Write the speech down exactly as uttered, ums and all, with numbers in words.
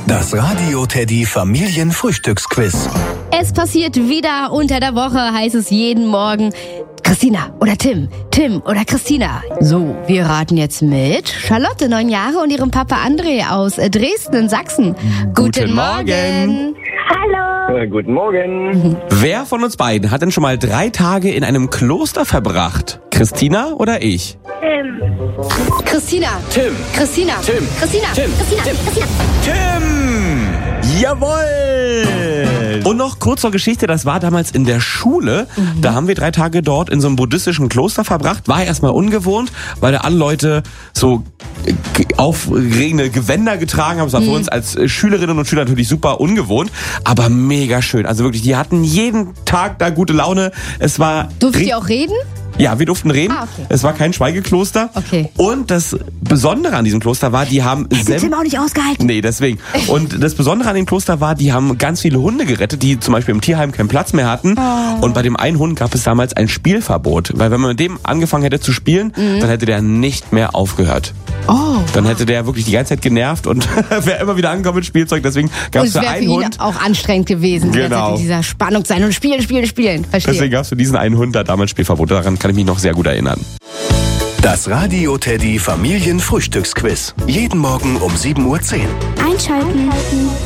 Das Radio Teddy Familienfrühstücksquiz. Es passiert wieder unter der Woche, heißt es jeden Morgen. Christina oder Tim, Tim oder Christina. So, wir raten jetzt mit Charlotte, neun Jahre, und ihrem Papa André aus Dresden in Sachsen. Guten, Guten Morgen. Hallo. Äh, guten Morgen. Wer von uns beiden hat denn schon mal drei Tage in einem Kloster verbracht? Christina oder ich? Tim. Christina. Tim. Christina. Tim. Christina. Tim. Christina. Christina. Tim! Jawohl! Und noch kurz zur Geschichte, das war damals in der Schule. Mhm. Da haben wir drei Tage dort in so einem buddhistischen Kloster verbracht. War erstmal ungewohnt, weil da alle Leute so aufregende Gewänder getragen haben. Das war für mhm. uns als Schülerinnen und Schüler natürlich super ungewohnt, aber mega schön. Also wirklich, die hatten jeden Tag da gute Laune. Es war Durftet ihr auch reden? Ja, wir durften reden. Ah, okay. Es war kein Schweigekloster. Okay. Und das Besondere an diesem Kloster war, die haben... Hätte Tim auch nicht ausgehalten. Nee, deswegen. Und das Besondere an dem Kloster war, die haben ganz viele Hunde gerettet, die zum Beispiel im Tierheim keinen Platz mehr hatten. Oh. Und bei dem einen Hund gab es damals ein Spielverbot. Weil wenn man mit dem angefangen hätte zu spielen, mhm. dann hätte der nicht mehr aufgehört. Oh. Dann hätte der wirklich die ganze Zeit genervt und wäre immer wieder angekommen mit Spielzeug. Deswegen gab es für einen für ihn Hund... auch anstrengend gewesen, genau. in dieser Spannung sein und spielen, spielen, spielen. Verstehe. Deswegen gab es für diesen einen Hund da damals Spielverbot. Daran kann ich mich noch sehr gut erinnern. Das Radio Teddy Familienfrühstücksquiz. Jeden Morgen um sieben Uhr zehn. Einschalten.